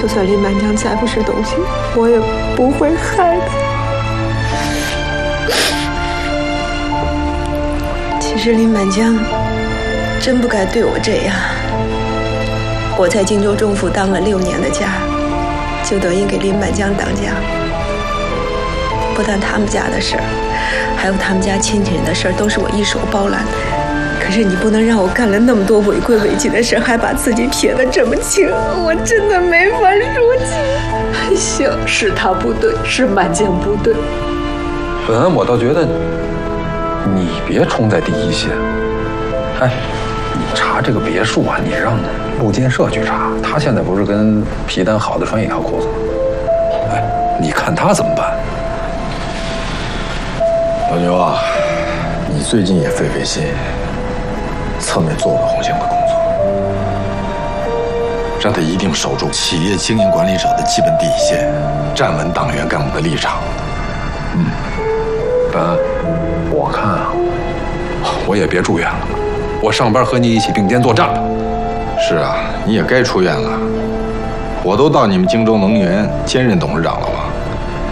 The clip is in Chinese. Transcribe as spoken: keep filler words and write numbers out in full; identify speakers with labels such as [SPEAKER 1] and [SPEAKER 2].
[SPEAKER 1] 就算林满江再不是东西，我也不会害他。其实林满江真不该对我这样。我在荆州中府当了六年的家，就等于给林满江当家。不但他们家的事儿，还有他们家亲戚人的事儿，都是我一手包揽。可是你不能让我干了那么多违规违纪的事，还把自己撇得这么清，我真的没法说起。
[SPEAKER 2] 行，是他不对，是满江不对。
[SPEAKER 3] 本来我倒觉得你别冲在第一线。哎，你查这个别墅啊，你让陆建设去查，他现在不是跟皮丹好的穿一条裤子吗？哎，你看他怎么办？
[SPEAKER 4] 老牛啊，你最近也费费心，侧面做了红星的工作，让他一定守住企业经营管理者的基本底线，站稳党员干部的立场。
[SPEAKER 3] 嗯，本安，我看啊，我也别住院了，我上班和你一起并肩作战吧。
[SPEAKER 4] 是啊，你也该出院了。我都到你们荆州能源兼任董事长了吧？